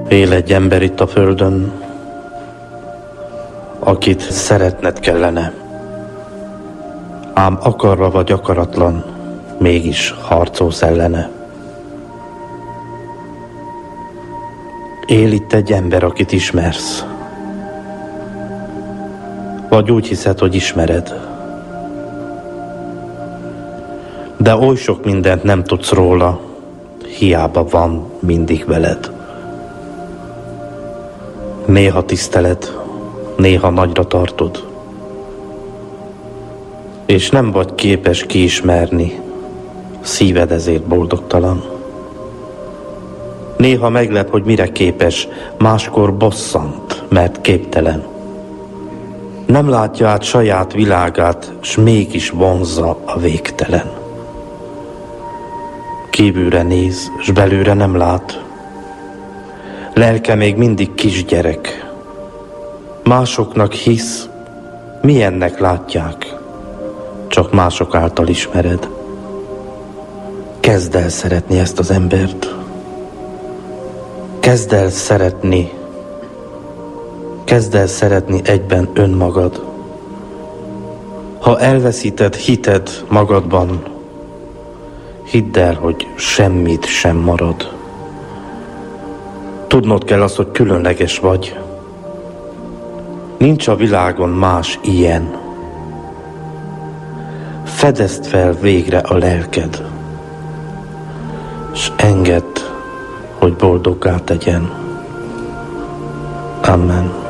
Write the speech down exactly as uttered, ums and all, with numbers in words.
Él egy ember itt a földön, akit szeretned kellene, ám akarva vagy akaratlan, mégis harcolsz ellene. Él itt egy ember, akit ismersz, vagy úgy hiszed, hogy ismered, de oly sok mindent nem tudsz róla, hiába van mindig veled. Néha tiszteled, néha nagyra tartod, és nem vagy képes kiismerni, szíved ezért boldogtalan. Néha meglep, hogy mire képes, máskor bosszant, mert képtelen. Nem látja át saját világát, s mégis vonzza a végtelen. Kívülre néz, s belülre nem lát. Lelke még mindig kisgyerek. Másoknak hisz, milyennek látják, csak mások által ismered. Kezd el szeretni ezt az embert. Kezd el szeretni, kezd el szeretni egyben önmagad. Ha elveszíted hited magadban, hidd el, hogy semmit sem marad. Tudnod kell azt, hogy különleges vagy. Nincs a világon más ilyen. Fedezd fel végre a lelked, s engedd, hogy boldoggá tegyen. Amen.